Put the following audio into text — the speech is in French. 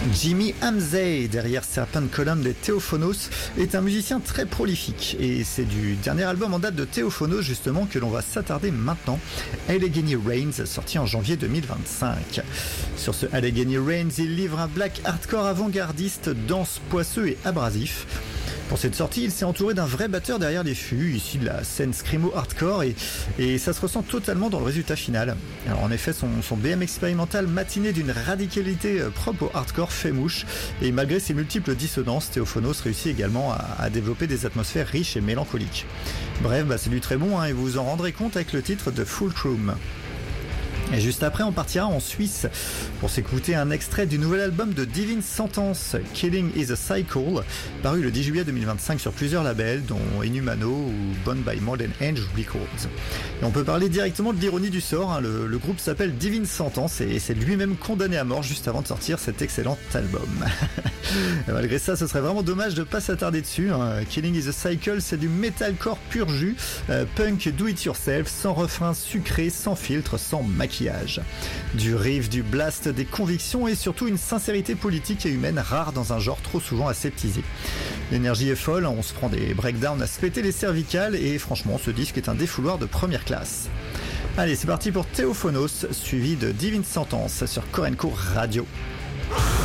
Jimmy Hamzey, derrière Serpent Column des Theophonos, est un musicien très prolifique et c'est du dernier album en date de Theophonos justement que l'on va s'attarder maintenant, Allegheny Rains, sorti en janvier 2025. Sur ce Allegheny Rains, il livre un black hardcore avant-gardiste, dense, poisseux et abrasif. Pour cette sortie, il s'est entouré d'un vrai batteur derrière les fûts, issu de la scène screamo hardcore et ça se ressent totalement dans le résultat final. Alors en effet, son BM expérimental matiné d'une radicalité propre au hardcore fait mouche et malgré ses multiples dissonances, Theophonos réussit également à développer des atmosphères riches et mélancoliques. Bref, c'est du très bon et vous vous en rendrez compte avec le titre de Fulcrum. Et juste après, on partira en Suisse pour s'écouter un extrait du nouvel album de Divine Sentence, Killing is a Cycle, paru le 10 juillet 2025 sur plusieurs labels, dont Inhumano ou Bound by Modern Age Records. Et on peut parler directement de l'ironie du sort, le groupe s'appelle Divine Sentence et c'est lui-même condamné à mort juste avant de sortir cet excellent album. Malgré ça, ce serait vraiment dommage de ne pas s'attarder dessus. Killing is a Cycle, c'est du metalcore pur jus, punk do it yourself, sans refrain sucré, sans filtre, sans maquillage. Du riff, du blast, des convictions et surtout une sincérité politique et humaine rare dans un genre trop souvent aseptisé. L'énergie est folle, on se prend des breakdowns à se péter les cervicales et franchement ce disque est un défouloir de première classe. Allez, c'est parti pour Theophonos, suivi de Divine Sentence sur Korenko Radio.